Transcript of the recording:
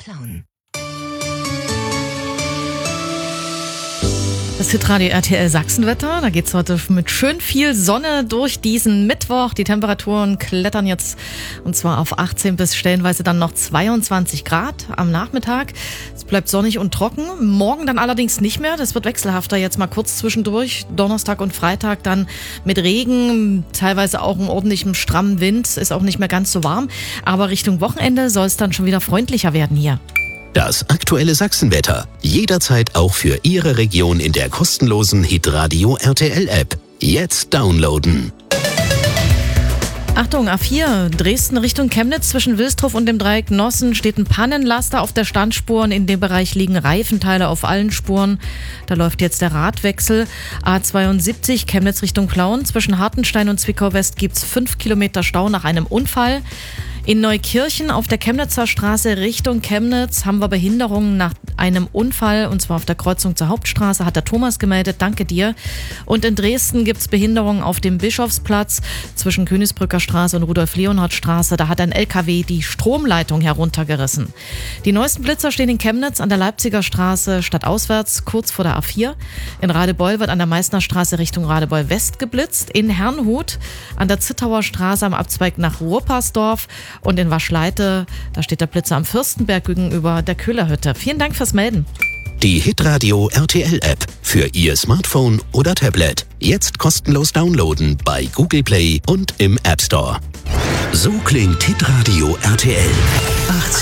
Plauen. Das Hitradio RTL Sachsenwetter. Da geht's heute mit schön viel Sonne durch diesen Mittwoch. Die Temperaturen klettern jetzt und zwar auf 18 bis stellenweise dann noch 22 Grad am Nachmittag. Es bleibt sonnig und trocken. Morgen dann allerdings nicht mehr. Das wird wechselhafter jetzt mal kurz zwischendurch. Donnerstag und Freitag dann mit Regen, teilweise auch einem ordentlichen strammen Wind. Ist auch nicht mehr ganz so warm. Aber Richtung Wochenende soll es dann schon wieder freundlicher werden hier. Das aktuelle Sachsenwetter. Jederzeit auch für Ihre Region in der kostenlosen Hitradio RTL App. Jetzt downloaden. Achtung, A4, Dresden Richtung Chemnitz zwischen Wilsdruf und dem Dreieck Nossen steht ein Pannenlaster auf der Standspur. In dem Bereich liegen Reifenteile auf allen Spuren. Da läuft jetzt der Radwechsel. A72 Chemnitz Richtung Plauen. Zwischen Hartenstein und Zwickau West gibt's 5 Kilometer Stau nach einem Unfall. In Neukirchen auf der Chemnitzer Straße Richtung Chemnitz haben wir Behinderungen nach einem Unfall, und zwar auf der Kreuzung zur Hauptstraße, hat der Thomas gemeldet, danke dir. Und in Dresden gibt's Behinderungen auf dem Bischofsplatz zwischen Königsbrücker Straße und Rudolf-Leonhard-Straße. Da hat ein LKW die Stromleitung heruntergerissen. Die neuesten Blitzer stehen in Chemnitz an der Leipziger Straße stadtauswärts, kurz vor der A4. In Radebeul wird an der Meißner Straße Richtung Radebeul West geblitzt. In Herrnhut an der Zittauer Straße am Abzweig nach Ruppersdorf. Und in Waschleite, da steht der Blitzer am Fürstenberg gegenüber der Köhlerhütte. Vielen Dank fürs Melden. Die Hitradio RTL App für Ihr Smartphone oder Tablet. Jetzt kostenlos downloaden bei Google Play und im App Store. So klingt Hitradio RTL. 18